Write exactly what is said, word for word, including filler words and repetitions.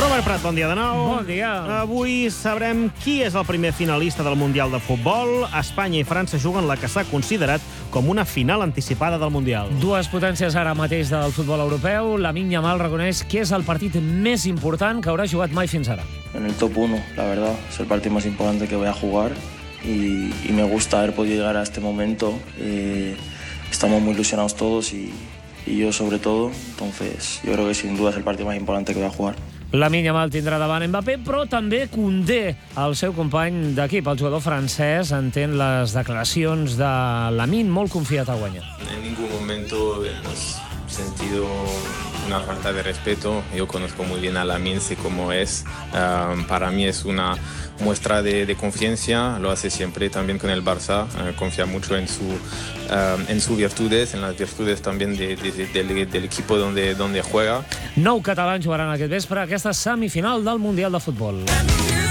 Robert Prat, bon dia de nou. Bon dia. Avui sabrem qui és el primer finalista del Mundial de Futbol. Espanya i França juguen la que s'ha considerat com una final anticipada del Mundial. Dues potències ara mateix del futbol europeu. Lamine Yamal reconeix que és el partit més important que haurà jugat mai fins ara. En el top uno, la verdad. Es el partido más importante que voy a jugar y, y me gusta haber podido llegar a este momento. Eh, estamos muy ilusionados todos y, y yo sobre todo. Entonces, yo creo que sin duda es el partido más importante que voy a jugar. Lamine Yamal tindrà davant Mbappé, però també Koundé, el seu company d'equip, el jugador francès, entén les declaracions de Lamine, molt confiat a guanyar. En ningún momento hemos sentido una falta de respeto. Yo conozco muy bien a Lamine, sé cómo es. Um, para mí es una muestra de, de confianza, lo hace siempre también con el Barça, uh, confía mucho en su um, en sus virtudes, en las virtudes también de, de, de, del, del equipo donde, donde juega. Nou catalans jugaran aquest vespre aquesta semifinal del Mundial de Futbol.